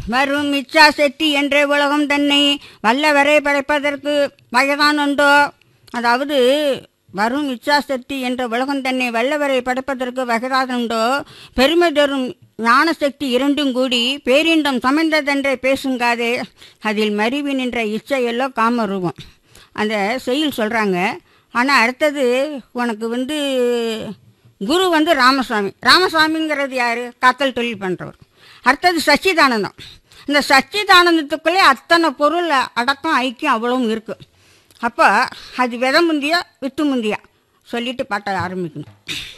வரும் இச்சா செட்டி என்ற உலகம் தன்னை வல்லவரை படைப்பதற்கு வயதானுண்டோ. அதாவது வரும் இச்சாசக்தி என்ற உலகம் தன்னை வல்லவரை படைப்பதற்கு வகைதானுண்டோ. பெருமை தரும் ஞானசக்தி இரண்டும் கூடி பேரிண்டம் சமைந்ததென்றே பேசுங்காதே, அதில் மருவி நின்ற இச்சையெல்லோ காமரூபம். அந்த செய்யுள் சொல்கிறாங்க. ஆனால் அடுத்தது உனக்கு குரு ராமசாமி. ராமசாமிங்கிறது யார்? காத்தல் தொழில் பண்ணுறவர். அடுத்தது சச்சிதானந்தம். இந்த சச்சிதானந்தத்துக்குள்ளே அத்தனை பொருள் அடக்கம் ஐக்கியம் அவ்வளவும் இருக்குது. அப்போ அது விதை முந்தியா வித்து முந்தியா சொல்லிட்டு பாட்ட ஆரம்பிக்கணும்.